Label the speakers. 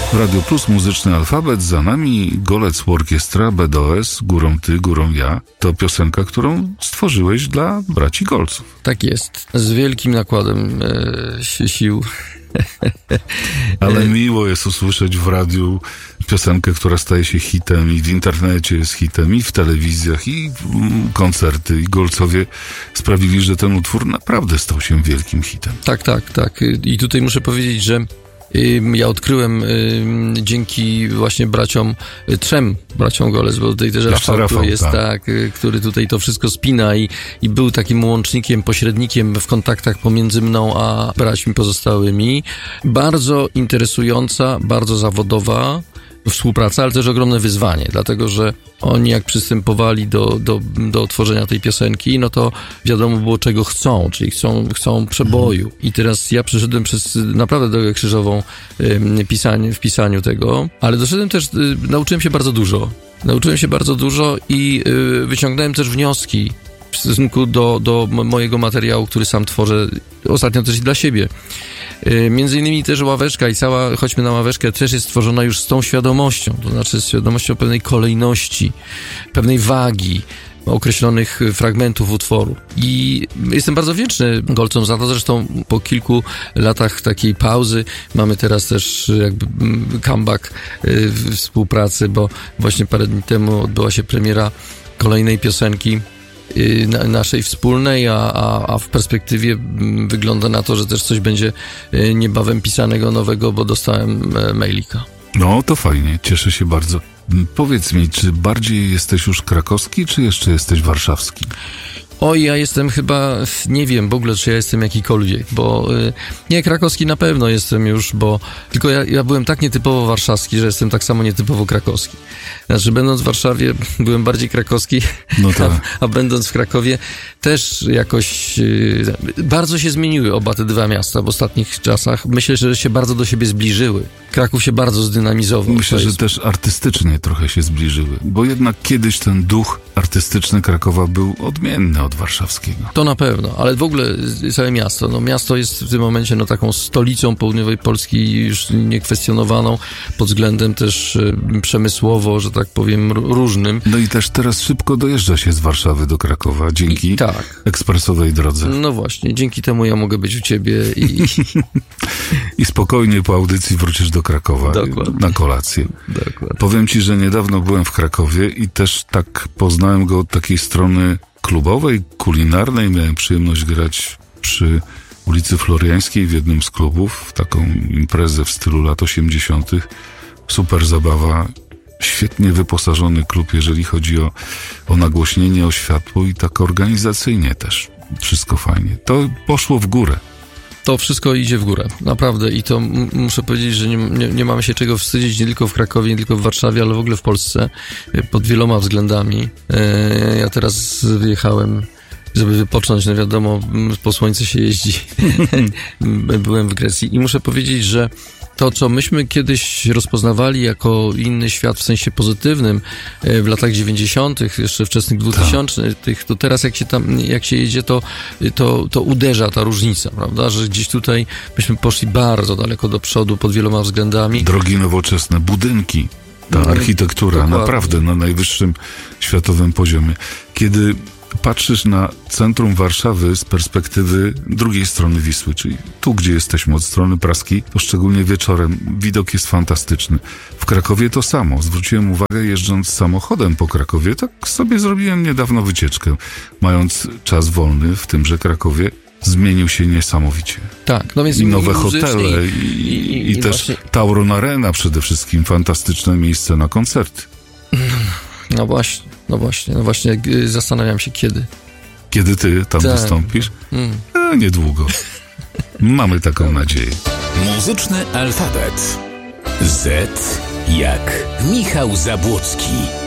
Speaker 1: Radio Plus, muzyczny alfabet, za nami Golec Orkiestra, BDOS, Górą ty, górą ja. To piosenka, którą stworzyłeś dla braci Golców.
Speaker 2: Tak jest, z wielkim nakładem sił.
Speaker 1: Ale miło jest usłyszeć w radiu piosenkę, która staje się hitem i w internecie jest hitem, i w telewizjach, i koncerty, i Golcowie sprawili, że ten utwór naprawdę stał się wielkim hitem.
Speaker 2: Tak. I tutaj muszę powiedzieć, że ja odkryłem dzięki właśnie trzem braciom Golec, bo tutaj też Rafał jest, tak, który tutaj to wszystko spina i był takim łącznikiem, pośrednikiem w kontaktach pomiędzy mną a braćmi pozostałymi. Bardzo interesująca, bardzo zawodowa współpraca, ale też ogromne wyzwanie, dlatego że oni jak przystępowali do tworzenia tej piosenki, no to wiadomo było, czego chcą, czyli chcą przeboju. I teraz ja przeszedłem przez naprawdę drogę krzyżową w pisaniu tego, ale doszedłem też, nauczyłem się bardzo dużo i wyciągnąłem też wnioski w stosunku do mojego materiału, który sam tworzę, ostatnio też i dla siebie. Między innymi też Ławeczka i cała Chodźmy na Ławeczkę też jest stworzona już z tą świadomością, to znaczy z świadomością pewnej kolejności, pewnej wagi określonych fragmentów utworu. I jestem bardzo wdzięczny Golcom za to, zresztą po kilku latach takiej pauzy mamy teraz też jakby comeback współpracy, bo właśnie parę dni temu odbyła się premiera kolejnej piosenki naszej wspólnej, a w perspektywie wygląda na to, że też coś będzie niebawem pisanego nowego, bo dostałem mailika.
Speaker 1: No, to fajnie, cieszę się bardzo. Powiedz mi, czy bardziej jesteś już krakowski, czy jeszcze jesteś warszawski?
Speaker 2: Oj, ja jestem chyba, nie wiem w ogóle, czy ja jestem jakikolwiek, bo nie, krakowski na pewno jestem już, bo tylko ja byłem tak nietypowo warszawski, że jestem tak samo nietypowo krakowski. Znaczy, będąc w Warszawie byłem bardziej krakowski, no tak. a będąc w Krakowie też jakoś bardzo się zmieniły oba te dwa miasta w ostatnich czasach. Myślę, że się bardzo do siebie zbliżyły. Kraków się bardzo zdynamizował.
Speaker 1: Myślę, że też artystycznie trochę się zbliżyły, bo jednak kiedyś ten duch artystyczny Krakowa był odmienny od warszawskiego.
Speaker 2: To na pewno, ale w ogóle całe miasto. No, miasto jest w tym momencie taką stolicą południowej Polski już niekwestionowaną pod względem też przemysłowo, że tak powiem, różnym.
Speaker 1: No i też teraz szybko dojeżdża się z Warszawy do Krakowa dzięki ekspresowej drodze.
Speaker 2: No właśnie, dzięki temu ja mogę być u ciebie
Speaker 1: i spokojnie po audycji wrócisz do Krakowa.
Speaker 2: Dokładnie.
Speaker 1: Na kolację.
Speaker 2: Dokładnie.
Speaker 1: Powiem ci, że niedawno byłem w Krakowie i też tak poznałem go od takiej strony klubowej, kulinarnej. Miałem przyjemność grać przy ulicy Floriańskiej w jednym z klubów, w taką imprezę w stylu lat 80. Super zabawa, świetnie wyposażony klub, jeżeli chodzi o nagłośnienie, o światło i tak organizacyjnie też. Wszystko fajnie. To poszło w górę.
Speaker 2: To wszystko idzie w górę, naprawdę, i to muszę powiedzieć, że nie mamy się czego wstydzić, nie tylko w Krakowie, nie tylko w Warszawie, ale w ogóle w Polsce, pod wieloma względami. Ja teraz wyjechałem, żeby wypocząć, no wiadomo, po słońcu się jeździ. Byłem w Grecji i muszę powiedzieć, że to, co myśmy kiedyś rozpoznawali jako inny świat w sensie pozytywnym w latach 90., jeszcze wczesnych 2000, to teraz jak się jedzie, to uderza ta różnica, prawda? Że gdzieś tutaj myśmy poszli bardzo daleko do przodu pod wieloma względami.
Speaker 1: Drogi nowoczesne, budynki, ta architektura dokładnie. Naprawdę na najwyższym światowym poziomie. Kiedy patrzysz na centrum Warszawy z perspektywy drugiej strony Wisły, czyli tu, gdzie jesteśmy, od strony praskiej, to szczególnie wieczorem widok jest fantastyczny. W Krakowie to samo. Zwróciłem uwagę, jeżdżąc samochodem po Krakowie, tak sobie zrobiłem niedawno wycieczkę. Mając czas wolny w tymże Krakowie, zmienił się niesamowicie.
Speaker 2: Tak, no więc
Speaker 1: i nowe hotele, i też właśnie... Tauron Arena przede wszystkim, fantastyczne miejsce na koncerty.
Speaker 2: No właśnie, zastanawiam się kiedy.
Speaker 1: Kiedy ty tam wystąpisz? Niedługo. Mamy taką nadzieję.
Speaker 3: Muzyczny alfabet. Z jak Michał Zabłocki.